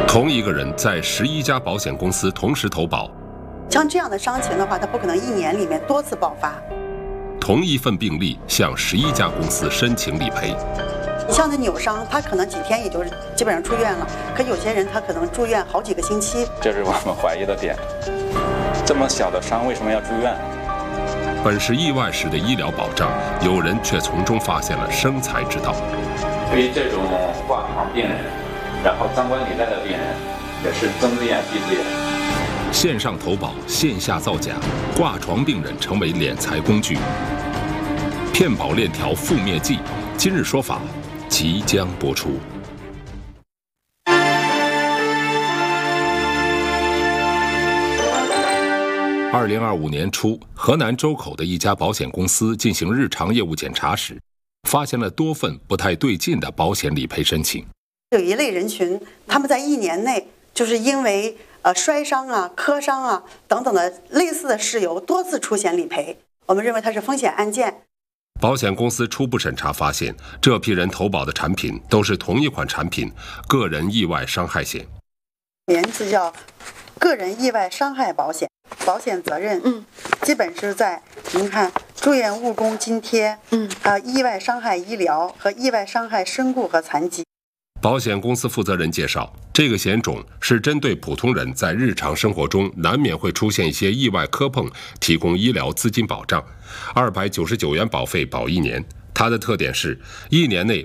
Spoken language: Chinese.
同一个人在11家保险公司同时投保， 像这样的伤情的话，它不可能1年里面多次爆发。 同一份病例向11家公司申请理赔。 像那扭伤，他可能几天也就是基本上出院了，可有些人他可能住院好几个星期。 这是我们怀疑的点。这么小的伤为什么要住院？ 本是意外时的医疗保障，有人却从中发现了生财之道。 对于这种挂床病人，然后张冠李戴的病人，也是睁只眼闭只眼。 线上投保，线下造假，挂床病人成为敛财工具。骗保链条覆灭记，今日说法即将播出。2025年初，河南周口的一家保险公司进行日常业务检查时，发现了多份不太对劲的保险理赔申请。 有一类人群，他们在1年内就是因为摔伤啊、磕伤啊等等的类似的事由多次出险理赔，我们认为它是风险案件。 保险公司初步审查发现，这批人投保的产品都是同一款产品——个人意外伤害险， 名字叫个人意外伤害保险。保险责任，基本是在您看住院误工津贴，意外伤害医疗和意外伤害身故和残疾。 保险公司负责人介绍，这个险种是针对普通人在日常生活中难免会出现一些意外磕碰，提供医疗资金保障，299元保费保1年。它的特点是1年内